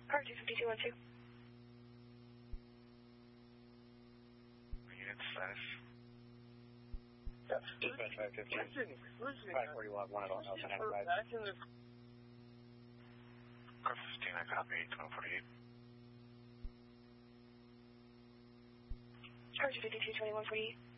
Car 25212. Unit status. Dispatch 515. 540 log 1 at all Nelson Enterprise. Car 15, I copy 1248. Car 252 2148.